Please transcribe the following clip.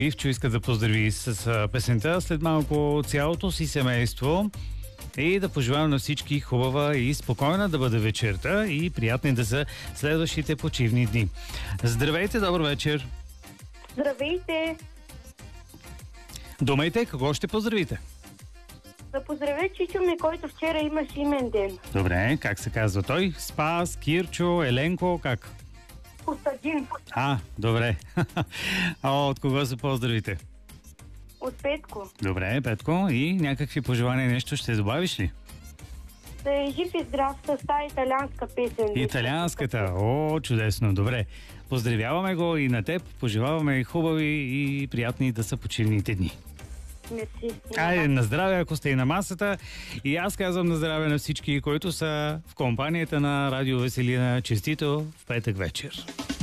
Ивчо иска да поздрави с песента след малко цялото си семейство и да пожелавам на всички хубава и спокойна да бъде вечерта и приятни да са следващите почивни дни. Здравейте, добър вечер! Здравейте! Думайте, кого ще поздравите? Да поздравя чичо ми, който вчера имаше имен ден. Добре, как се казва той? Спас, Кирчо, Еленко, как? Костадин. Добре. А от кого се поздравите? От Петко. Добре, Петко. И някакви пожелания, нещо ще добавиш ли? Да е жив и здрав с тази италианска песен. Италианската. О, чудесно. Добре. Поздравяваме го и на теб. Пожелаваме хубави и приятни да са почивните дни. Мерси. Айде, на здраве, ако сте и на масата. И аз казвам на здраве на всички, които са в компанията на Радио Веселина. Честито в петък вечер.